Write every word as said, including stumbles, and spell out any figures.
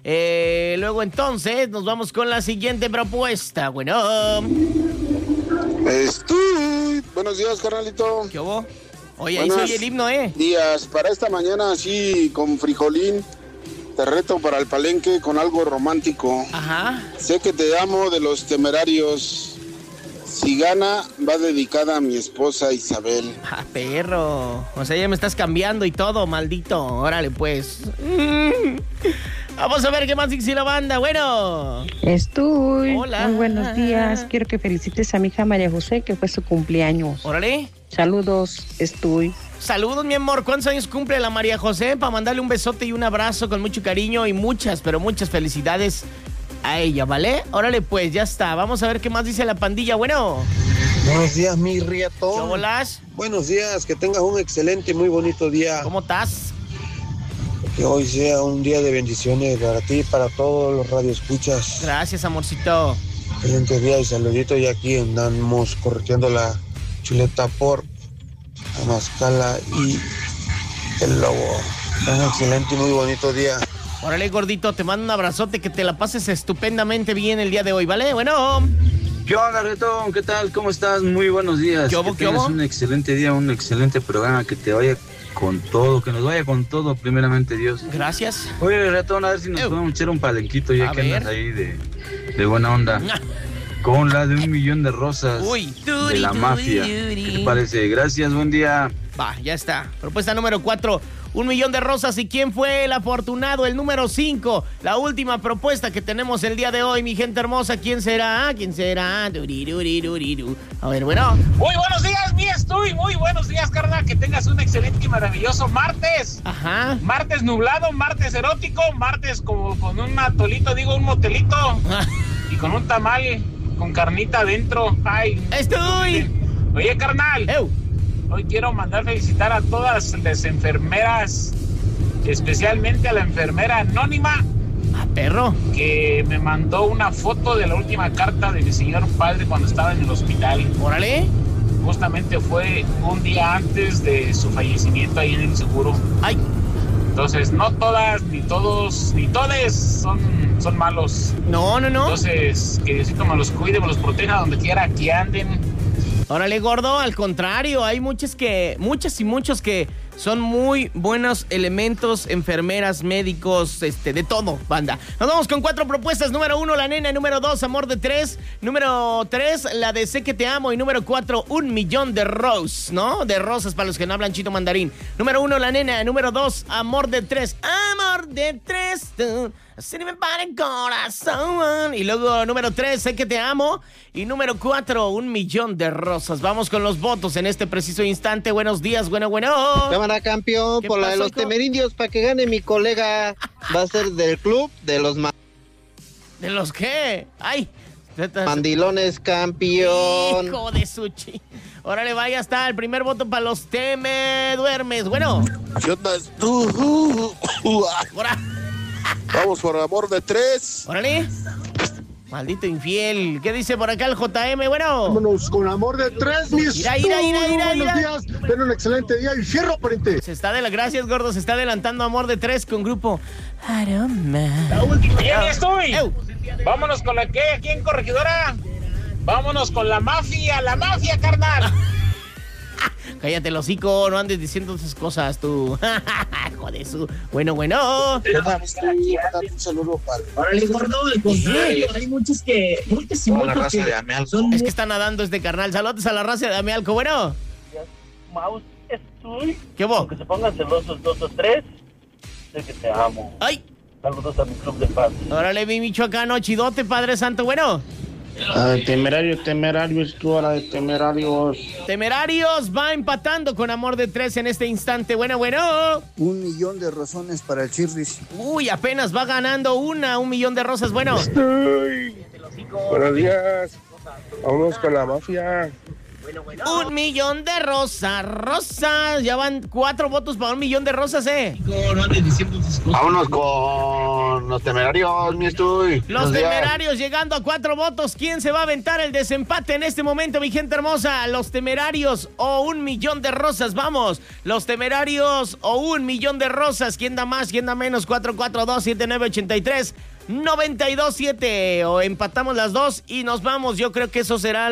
Eh, luego entonces nos vamos con la siguiente propuesta. Bueno. Estoy. Buenos días, carnalito. ¿Qué hubo? Oye, ahí soy el himno, ¿eh? Días. Para esta mañana, así, con frijolín, te reto para el palenque con algo romántico. Ajá. Sé que te amo de Los Temerarios. Si gana, va dedicada a mi esposa Isabel. Ah, perro. O sea, ya me estás cambiando y todo, maldito. Órale, pues. Vamos a ver qué más dice la banda. Bueno. Estoy. Hola. Muy buenos días. Quiero que felicites a mi hija María José, que fue su cumpleaños. Órale. Saludos, estoy. Saludos, mi amor. ¿Cuántos años cumple la María José? Para mandarle un besote y un abrazo con mucho cariño y muchas, pero muchas felicidades a ella, ¿vale? Órale, pues, ya está. Vamos a ver qué más dice la pandilla. Bueno. Buenos días, mi riatón. ¿Qué bolas? Buenos días, que tengas un excelente y muy bonito día. ¿Cómo estás? Que hoy sea un día de bendiciones para ti y para todos los radioescuchas. Gracias, amorcito. Excelente día y saludito. Y aquí andamos correteando la chuleta por Amascala y el Lobo. Un excelente y muy bonito día. Órale, gordito, te mando un abrazote, que te la pases estupendamente bien el día de hoy, ¿vale? Bueno. ¿Qué onda, Retón? ¿Qué tal? ¿Cómo estás? Muy buenos días. ¿Qué hubo, que qué tengas hubo? un excelente día, un excelente programa, que te vaya con todo, que nos vaya con todo, primeramente Dios. Gracias. Oye, Retón, a ver si nos Ew. podemos echar un palenquito ya A que ver. andas ahí de, de buena onda. Con la de un millón de rosas. Uy. De la mafia. ¿Qué te parece? Gracias, buen día. Va, ya está. Propuesta número cuatro. Un millón de rosas. ¿Y quién fue el afortunado? El número cinco. La última propuesta que tenemos el día de hoy, mi gente hermosa. ¿Quién será? ¿Quién será? Duriruriru. A ver, bueno. Muy buenos días, mi estoy. Muy buenos días, carnal. Que tengas un excelente y maravilloso martes. Ajá. Martes nublado, martes erótico, martes como con un atolito, digo, un motelito. Y con un tamal con carnita adentro. Ay. Estoy. Oye, carnal. Ew. Hoy quiero mandar felicitar a todas las enfermeras, especialmente a la enfermera anónima. Ah, perro. Que me mandó una foto de la última carta de mi señor padre cuando estaba en el hospital. Órale. Justamente fue un día antes de su fallecimiento ahí en el seguro. Ay. Entonces, no todas, ni todos, ni todes son, son malos. No, no, no. Entonces, que Diosito me los cuide, me los proteja donde quiera que anden. Órale, gordo, al contrario, hay muchas que, muchas y muchos que son muy buenos elementos, enfermeras, médicos, este, de todo, banda. Nos vamos con cuatro propuestas. Número uno, La Nena. Número dos, Amor de Tres. Número tres, la de Sé que te amo. Y número cuatro, Un millón de roses, ¿no? De rosas para los que no hablan chito mandarín. Número uno, La Nena. Número dos, Amor de Tres. Amor de Tres, tú. Así me para el corazón. Y luego, número tres, Sé que te amo. Y número cuatro, Un millón de rosas. Vamos con los votos en este preciso instante. Buenos días, bueno, bueno. Cámara, campeón, por la de los temerindios, para que gane mi colega. Va a ser del club de los ma- ¿De los qué? ¡Ay! mandilones, campeón. Hijo de su chi. Órale, vaya, está el primer voto para los Teme Duermes. Bueno. ¿Qué onda? Uh, uh, uh, Ora. Vamos por Amor de Tres. Órale. Maldito infiel. ¿Qué dice por acá el J M? Bueno. Vámonos con Amor de Tres, mis. Ira, ira, ira, ira, Buenos ira. días. Ten un excelente día y fierro, pariente. Se está de la gracias, gordo. Se está adelantando Amor de Tres con grupo Aroma. Bien, estoy. Eu. Vámonos con la que aquí en Corregidora. Vámonos con la mafia, la mafia, carnal. Cállate el hocico, no andes diciendo esas cosas tú. Joder, su. Bueno, bueno. Un saludo para. Órale, gordo, al contrario, hay muchos que. Muchos y Toda la muchos raza que de Amealco. son Es que está nadando este carnal. Saludos a la raza de Amealco. Bueno. Mouse, estoy. ¿Qué hubo? Aunque se pongan celosos dos o tres, sé que te amo. ¡Ay! Saludos a mi club de fans. Órale, mi michoacano, chidote, Padre Santo. Bueno. Ah, temerario, temerario, es tú, la de temerarios. Temerarios va empatando con Amor de Tres en este instante. Bueno, bueno. Un millón de razones para el Chirris. Uy, apenas va ganando una, un millón de rosas. Bueno. Estoy. Buenos días. Vámonos con la mafia. Un millón de rosas, rosas. Ya van cuatro votos para un millón de rosas, ¿eh? Vámonos con los temerarios, mi estoy. Los temerarios llegando a cuatro votos. ¿Quién se va a aventar el desempate en este momento, mi gente hermosa? Los temerarios o un millón de rosas. Vamos, los temerarios o un millón de rosas. ¿Quién da más? ¿Quién da menos? cuatro cuatro dos, siete nueve ocho tres, nueve dos siete. O empatamos las dos y nos vamos. Yo creo que eso será